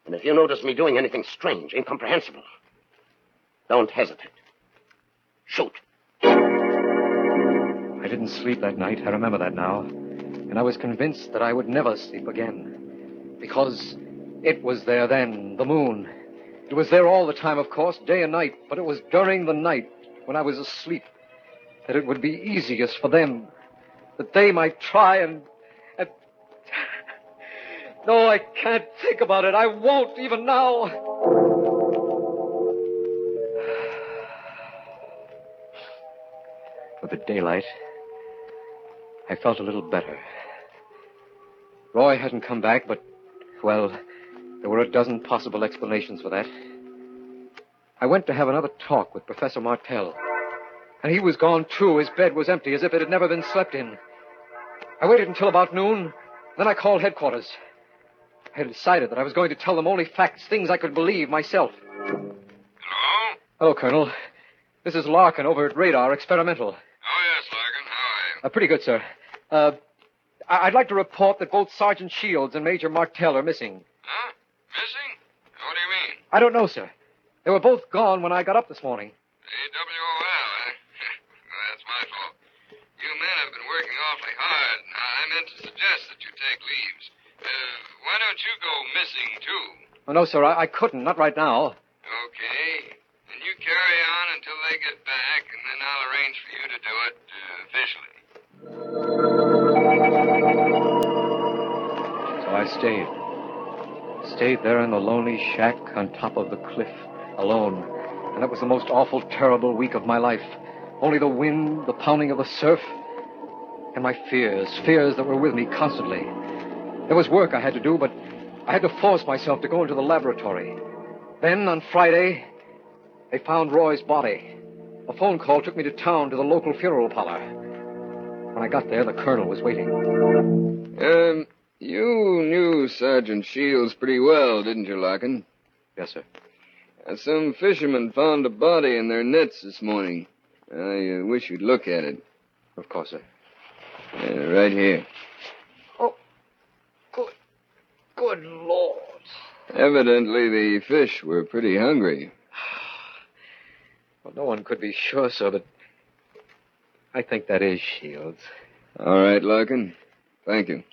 And if you notice me doing anything strange, incomprehensible, don't hesitate. Shoot. I didn't sleep that night. I remember that now. And I was convinced that I would never sleep again. Because it was there then, the moon. It was there all the time, of course, day and night. But it was during the night, when I was asleep, that it would be easiest for them. That they might try and... No, I can't think about it. I won't, even now. With the daylight, I felt a little better. Roy hadn't come back, but, well, there were a dozen possible explanations for that. I went to have another talk with Professor Martell. And he was gone, too. His bed was empty, as if it had never been slept in. I waited until about noon, then I called headquarters. I had decided that I was going to tell them only facts, things I could believe myself. Hello? Hello, Colonel. This is Larkin over at Radar Experimental. Oh, yes, Larkin. How are you? Pretty good, sir. I'd like to report that both Sergeant Shields and Major Martell are missing. Huh? Missing? What do you mean? I don't know, sir. They were both gone when I got up this morning. AWOL, eh? Well, that's my fault. You men have been working awfully hard. I meant to suggest that you take leaves. Why don't you go missing, too? Oh, no, sir, I couldn't. Not right now. Okay. Then you carry on until they get back, and then I'll arrange for you to do it officially. So I stayed. Stayed there in the lonely shack on top of the cliff, alone. And that was the most awful, terrible week of my life. Only the wind, the pounding of the surf, and my fears that were with me constantly. There was work I had to do, but I had to force myself to go into the laboratory. Then, on Friday, they found Roy's body. A phone call took me to town to the local funeral parlor. When I got there, the colonel was waiting. You knew Sergeant Shields pretty well, didn't you, Larkin? Yes, sir. Some fishermen found a body in their nets this morning. I wish you'd look at it. Of course, sir. Right here. Oh, good Lord. Evidently, the fish were pretty hungry. Well, no one could be sure, sir, but I think that is Shields. All right, Larkin. Thank you.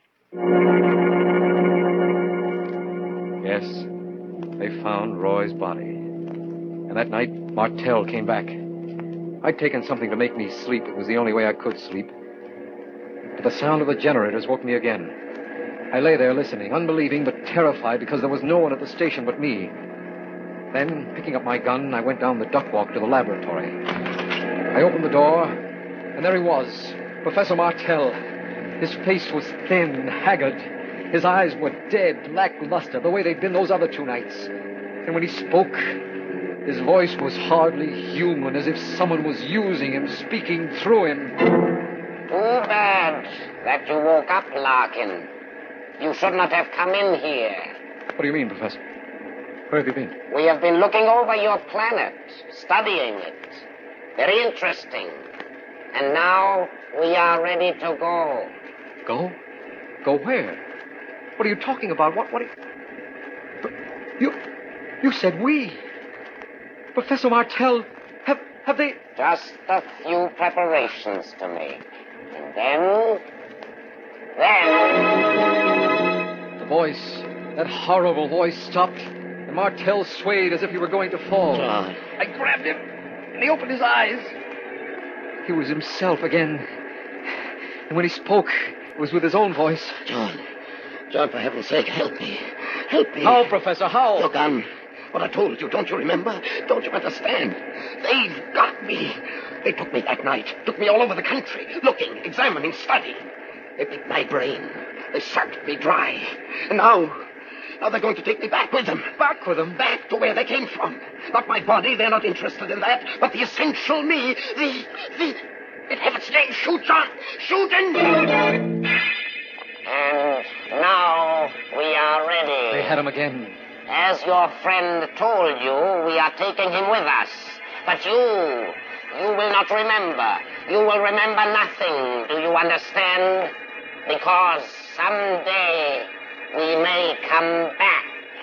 Yes, they found Roy's body. And that night, Martell came back. I'd taken something to make me sleep. It was the only way I could sleep. But the sound of the generators woke me again. I lay there listening, unbelieving but terrified because there was no one at the station but me. Then, picking up my gun, I went down the duck walk to the laboratory. I opened the door, and there he was, Professor Martell. His face was thin, haggard. His eyes were dead, lackluster, the way they'd been those other 2 nights. And when he spoke, his voice was hardly human, as if someone was using him, speaking through him. Too bad that you woke up, Larkin. You should not have come in here. What do you mean, Professor? Where have you been? We have been looking over your planet, studying it. Very interesting. And now we are ready to go. Go? Go where? What are you talking about? What are you... You said we. Professor Martell, have they... Just a few preparations to make. And then... The voice, that horrible voice stopped, and Martell swayed as if he were going to fall. John. I grabbed him, and he opened his eyes. He was himself again. And when he spoke, it was with his own voice. John, for heaven's sake, help me. Help me. How, Professor, how? Your gun. What I told you, don't you remember? Don't you understand? They've got me. They took me that night. Took me all over the country. Looking, examining, studying. They picked my brain. They sucked me dry. And now they're going to take me back with them. Back with them? Back to where they came from. Not my body, they're not interested in that. But the essential me. In heaven's name, shoot, John. Shoot and... And now we are ready. They had him again. As your friend told you, we are taking him with us. But you will not remember. You will remember nothing, do you understand? Because someday we may come back.